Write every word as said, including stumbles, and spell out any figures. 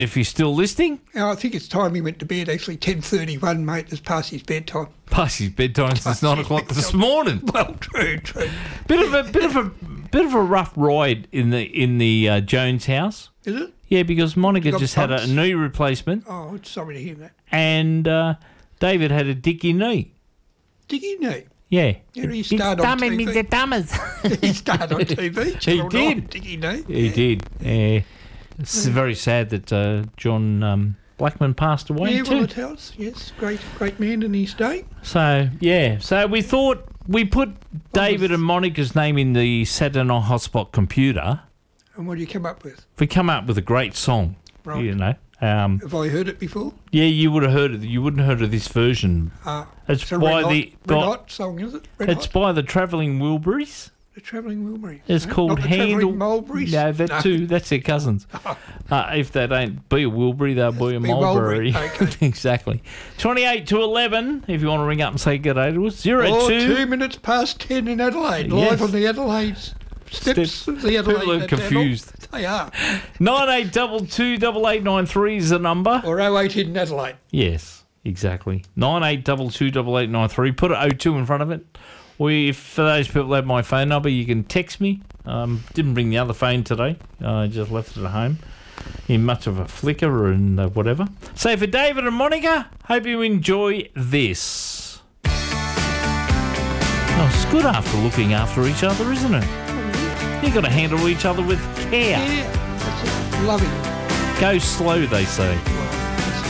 if you're still listening. Oh, I think it's time he went to bed. Actually, ten thirty-one, mate. It's past his bedtime. Past his bedtime since nine o'clock this morning. Well, true, true. Bit of a bit of a bit of a rough ride in the in the uh, Jones house. Is it? Yeah, because Monica got just had a bumps? knee replacement, Oh, sorry to hear that. and uh, David had a dicky knee. Dicky knee. Yeah. Yeah, he started on T V. He started on T V. He did. Dicky knee. He yeah. did. Yeah. It's very sad that uh, John um, Blackman passed away Yeah, too. well, it helps. Yes, great, great man in his day. So, yeah. So we thought we put David and Monica's name in the Saturday Night Hotspot computer. And what do you come up with? We come up with a great song, Right. you know. Um, Have I heard it before? yeah, you would have heard it. You wouldn't have heard of this version. Uh, It's it's a by Red, Hot, the Red by- Hot song, is it? Red It's Hot? by the Travelling Wilburys. The Travelling Wilburys. It's no? called Not the Handle. Travelling Mulberries? No, that too. That's their cousins. Uh, if they don't be a Wilbury, they'll be a be Mulberry. Mulberry, okay. Exactly. Twenty-eight to eleven. If you want to ring up and say good day to us, zero Oh, two. two minutes past ten in Adelaide. Yes. Live on the Adelaide steps. Steps. of the Adelaide People are Channel. confused. They are. Nine eight double two double eight nine three is the number. Or oh eight in Adelaide. Yes, exactly. Nine eight double two double eight nine three. Put a oh two in front of it. Or if for those people that have my phone number, you can text me. Um, didn't bring the other phone today. I just left it at home. In much of a flicker and uh, whatever. So for David and Monica, hope you enjoy this. Oh, it's good after looking after each other, isn't it? You've got to handle each other with care. Yeah, that's it. Loving. Go slow, they say.